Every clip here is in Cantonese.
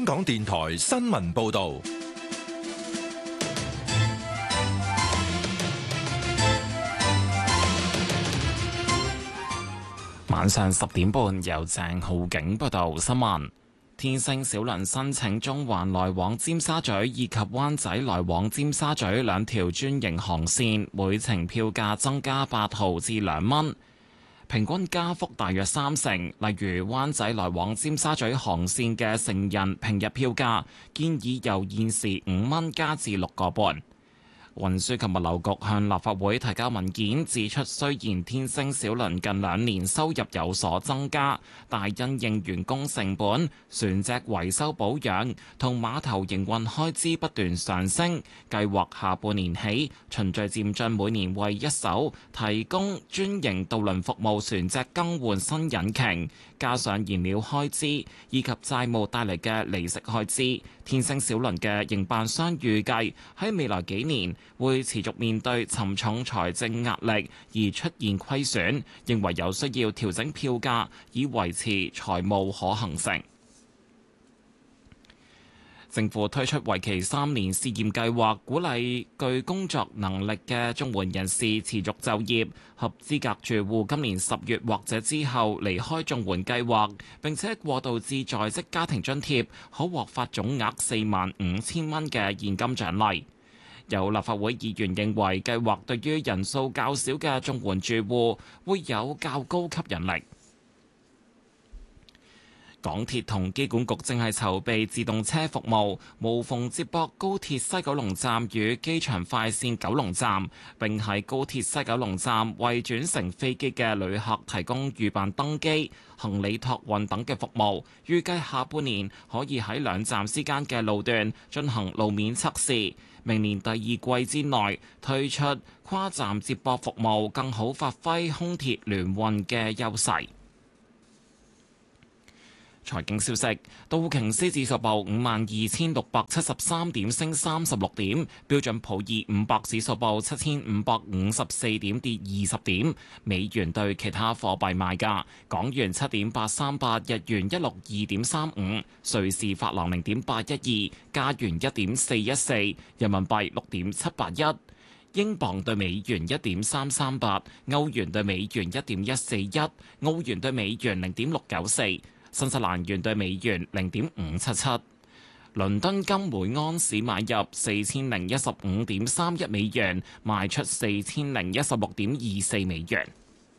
港電台新聞報道。 晚上10點半，由鄭浩景報道新聞。天星小輪申請中環來往尖沙咀以及灣仔來往尖沙咀兩條專營航線，每程票價增加8毫至2蚊，平均加幅大約30%。例如灣仔來往尖沙咀航線嘅成人平日票價，建議由現時5蚊加至6個半。運輸及物流局向立法會提交文件，指出雖然天星小輪近2年收入有所增加，但因應員工成本、船隻維修保養同碼頭營運開支不斷上升，計劃下半年起循序漸進，每年為一艘提供專營渡輪服務船隻更換新引擎，加上燃料開支以及債務帶嚟嘅利息開支，天星小輪嘅營辦商預計喺未來幾年會持續面對沉重財政壓力而出現虧損，認為有需要調整票價以維持財務可行性。政府推出為期3年試驗計劃，鼓勵具工作能力嘅綜援人士持續就業。合資格住戶今年10月或者之後離開綜援計劃，並且過渡至在職家庭津貼，可獲發總額45,000蚊嘅現金獎勵。有立法會議員認為計劃對於人數較少嘅綜援住戶會有較高吸引力。港鐵同機管局正係籌備自動車服務，無縫接駁高鐵西九龍站與機場快線九龍站，並喺高鐵西九龍站為轉乘飛機嘅旅客提供預辦登機、行李託運等嘅服務。預計下半年可以喺兩站之間嘅路段進行路面測試，明年第2季之內推出跨站接駁服務，更好發揮空鐵聯運嘅優勢。財經消息：道瓊斯指數報52,673點，升36點；標準普爾500指數報7,554點，跌20點。美元對其他貨幣賣價：港元7.838，日元162.35，瑞士法郎0.812，加元1.414，人民幣6.781。英鎊對美元1.338，歐元對美元1.141，澳元對美元0.694。新西蘭元對美元0.577，倫敦金每安士買入4015.31美元，賣出4016.24美元。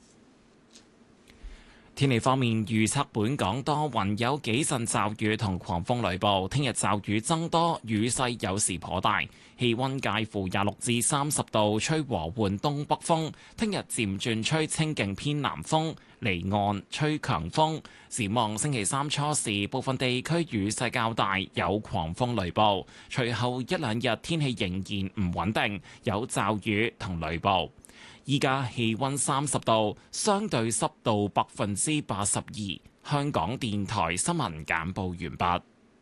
天氣方面，預測本港多雲，有幾陣驟雨同狂風雷暴。聽日驟雨增多，雨勢有時頗大，氣溫介乎26至30度，吹和緩東北風。聽日漸轉吹清勁偏南風，離岸吹強風。展望星期3初時，部分地區雨勢較大，有狂風雷暴。隨後1、2日天氣仍然唔穩定，有驟雨同雷暴。依家氣溫30度，相對濕度82%。香港電台新聞簡報完畢。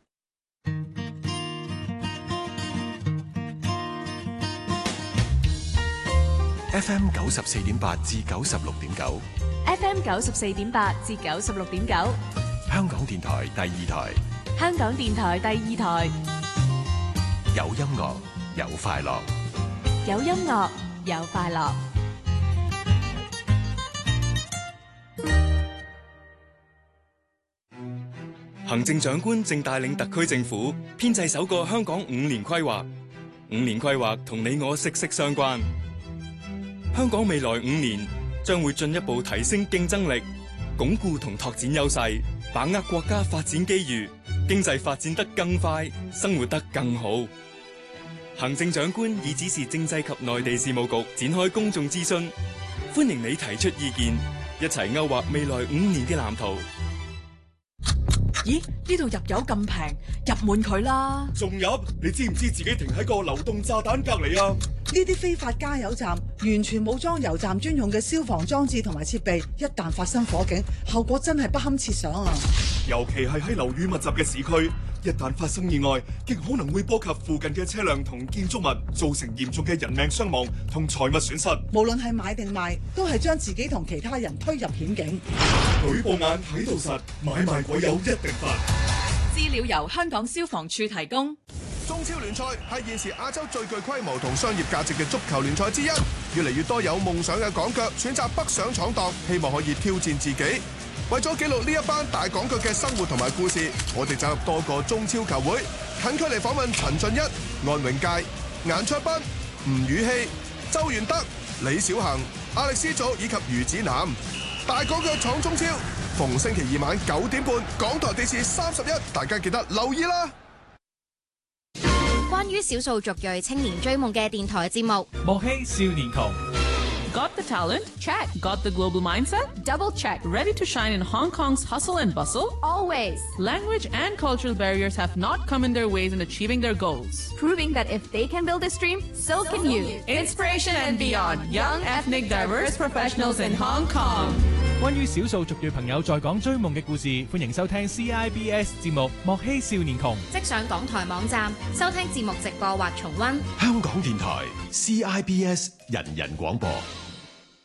FM 94.8至96.9 ，FM 94.8至96.9， 香港電台第2台， 香港電台第2台， 有音樂有快樂， 有音樂有快樂。 行政長官正帶領特區政府編製首個香港5年規劃。5年規劃同你我息息相關。香港未來5年將會進一步提升競爭力，鞏固同拓展優勢，把握國家發展機遇，經濟發展得更快，生活得更好。行政長官已指示政制及內地事務局展開公眾諮詢，歡迎你提出意見，一齊勾畫未來5年嘅藍圖。 咦？呢度入油咁平，入滿佢啦！ 仲入？你知唔知自己停喺個流動炸彈隔籬啊？ 呢啲非法加油站完全冇裝油站專用嘅消防裝置同埋設備，一旦發生火警，後果真係不堪設想啊！ 尤其係喺樓宇密集嘅市區，一旦發生意外，極可能會波及附近嘅車輛同建築物，造成嚴重嘅人命傷亡同財物損失。 無論係買定賣，都係將自己同其他人推入險境。 舉報眼睇到實，買賣鬼友一定罰。 資料由香港消防處提供。 中超聯賽係現時亞洲最具規模同商業價值嘅足球聯賽之一，越嚟越多有夢想嘅港腳選擇北上闖蕩，希望可以挑戰自己。為咗記錄呢一班大港腳嘅生活同埋故事，我哋走入多個中超球會，近距離訪問陳俊一、安永佳、顏卓彬、吳宇希、周元德、李小恒、亞力斯祖以及余子南。大港腳闖中超，逢星期二晚9點半，港台電視31，大家記得留意啦。 關於少數族裔青年追夢嘅電台節目， 莫欺少年窮。 Got the talent? Check. Got the global mindset? Double check. Ready to shine in Hong Kong's hustle and bustle? Always. Language and cultural barriers have not come in their ways in achieving their goals. Proving that if they can build this dream, so can you. Inspiration and beyond. Young, ethnic, diverse professionals in Hong Kong. 關於少數族裔朋友在港追夢嘅故事，歡迎收聽 CIBS 節目《莫欺少年窮》。 即上港台網站收聽節目直播或重溫。 香港電台 CIBS 人人廣播。